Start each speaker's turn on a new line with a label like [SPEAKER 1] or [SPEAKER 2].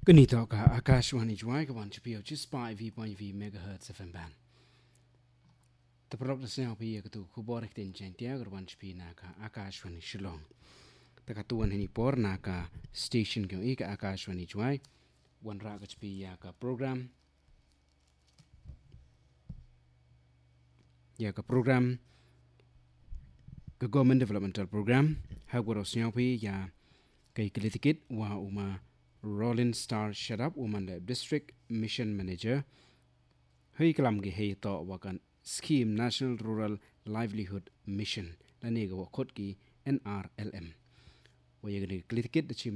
[SPEAKER 1] Ganito ka Akashwani Jwai Kawan Chipio just 5.v megahertz FM band. The product is now be to Kuborik Tin Gentia or 1 naka Akashwani Shillong. The Katuan Hinipor naka station kyo ika Akashwani Jwai. One Ragach P Yaka program. Yaka program. The government developmental program. Hagwaros Nyapi ya kay Kilitikit wa uma Rollin Star Shut Up Woman District Mission Manager. Hey kalam gi hey to wakan scheme National Rural Livelihood Mission. Laniga wakot ki NRLM. Wayagni Kilitikit the chim